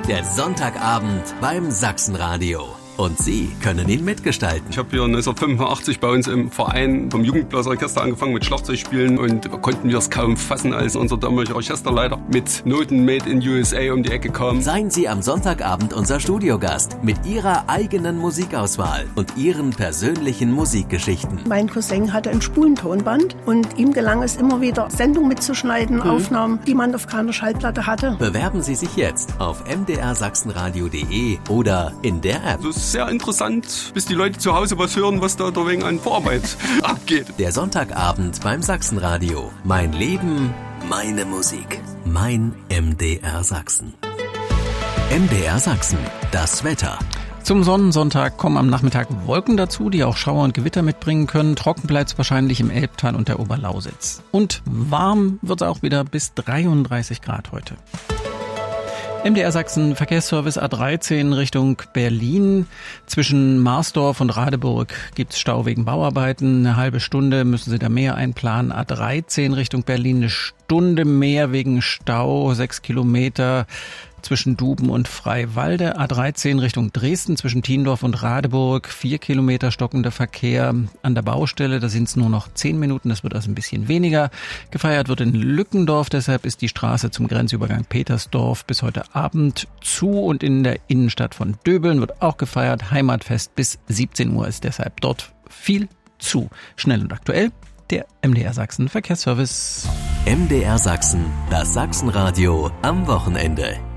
Der Sonntagabend beim Sachsenradio. Und Sie können ihn mitgestalten. Ich habe hier 1985 bei uns im Verein vom Jugendblasorchester angefangen mit Schlagzeugspielen und konnten wir es kaum fassen, als unser damaliger Orchesterleiter mit Noten Made in USA um die Ecke kam. Seien Sie am Sonntagabend unser Studiogast mit Ihrer eigenen Musikauswahl und Ihren persönlichen Musikgeschichten. Mein Cousin hatte ein Spulentonband und ihm gelang es immer wieder, Sendungen mitzuschneiden, Aufnahmen, die man auf keiner Schallplatte hatte. Bewerben Sie sich jetzt auf mdrsachsenradio.de oder in der App. Das ist sehr interessant, bis die Leute zu Hause was hören, was da wegen an Vorarbeit abgeht. Der Sonntagabend beim Sachsenradio. Mein Leben, meine Musik. Mein MDR Sachsen. MDR Sachsen. Das Wetter. Zum Sonnensonntag kommen am Nachmittag Wolken dazu, die auch Schauer und Gewitter mitbringen können. Trocken bleibt es wahrscheinlich im Elbtal und der Oberlausitz. Und warm wird es auch wieder bis 33 Grad heute. MDR Sachsen Verkehrsservice A13 Richtung Berlin. Zwischen Marsdorf und Radeburg gibt's Stau wegen Bauarbeiten. Eine halbe Stunde müssen Sie da mehr einplanen. A13 Richtung Berlin, eine Stunde mehr wegen Stau, 6 Kilometer zwischen Duben und Freiwalde. A13 Richtung Dresden zwischen Tiendorf und Radeburg, 4 Kilometer stockender Verkehr an der Baustelle. Da sind es nur noch 10 Minuten, das wird also ein bisschen weniger. Gefeiert wird in Lückendorf, deshalb ist die Straße zum Grenzübergang Petersdorf bis heute Abend zu. Und in der Innenstadt von Döbeln wird auch gefeiert. Heimatfest bis 17 Uhr ist deshalb dort viel zu. Schnell und aktuell, der MDR Sachsen Verkehrsservice. MDR Sachsen, das Sachsenradio am Wochenende.